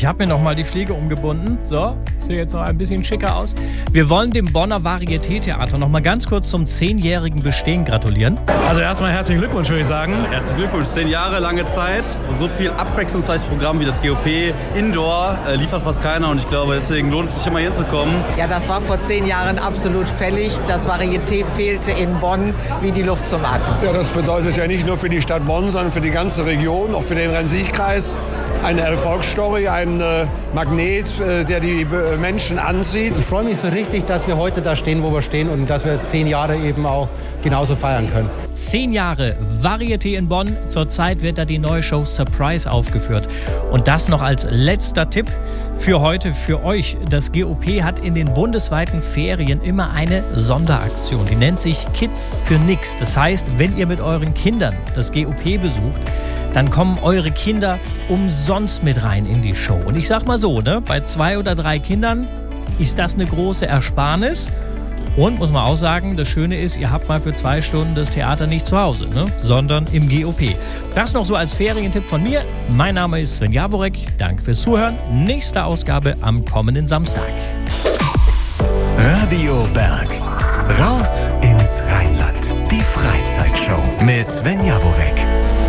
Ich habe mir nochmal die Fliege umgebunden. So, ich sehe jetzt noch ein bisschen schicker aus. Wir wollen dem Bonner Varieté-Theater nochmal ganz kurz zum 10-jährigen Bestehen gratulieren. Also erstmal herzlichen Glückwunsch, würde ich sagen. Herzlichen Glückwunsch. 10 Jahre, lange Zeit. So viel abwechslungsreiches Programm wie das GOP Indoor liefert fast keiner. Und ich glaube, deswegen lohnt es sich immer hier zu kommen. Ja, das war vor 10 Jahren absolut fällig. Das Varieté fehlte in Bonn wie die Luft zum Atmen. Ja, das bedeutet ja nicht nur für die Stadt Bonn, sondern für die ganze Region, auch für den Rhein-Sieg-Kreis eine Erfolgsstory, ein Magnet, der die Menschen anzieht. Ich freue mich so richtig, dass wir heute da stehen, wo wir stehen und dass wir 10 Jahre eben auch genauso feiern können. 10 Jahre Varieté in Bonn. Zurzeit wird da die neue Show Surprise aufgeführt. Und das noch als letzter Tipp für heute, für euch. Das GOP hat in den bundesweiten Ferien immer eine Sonderaktion. Die nennt sich Kids für Nix. Das heißt, wenn ihr mit euren Kindern das GOP besucht, dann kommen eure Kinder umsonst mit rein in die Show. Und ich sag mal so, ne, bei 2 oder 3 Kindern ist das eine große Ersparnis. Und muss man auch sagen, das Schöne ist, ihr habt mal für 2 Stunden das Theater nicht zu Hause, ne, sondern im GOP. Das noch so als Ferientipp von mir. Mein Name ist Sven Jaworek. Danke fürs Zuhören. Nächste Ausgabe am kommenden Samstag. Radio Berg. Raus ins Rheinland. Die Freizeitshow mit Sven Jaworek.